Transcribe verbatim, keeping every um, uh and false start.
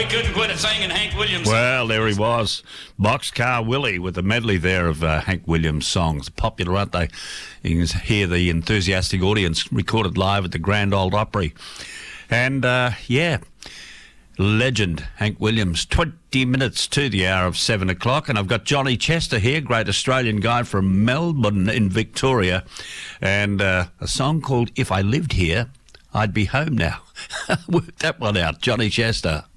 couldn't quit it singing Hank Williams. Well, there he was. Boxcar Willie with a medley there of uh, Hank Williams songs. Popular, aren't they? You can hear the enthusiastic audience recorded live at the Grand Ole Opry. And, uh, yeah, legend Hank Williams. twenty minutes to the hour of seven o'clock. And I've got Johnny Chester here, great Australian guy from Melbourne in Victoria. And uh, a song called If I Lived Here, I'd Be Home Now. Work that one out, Johnny Chester.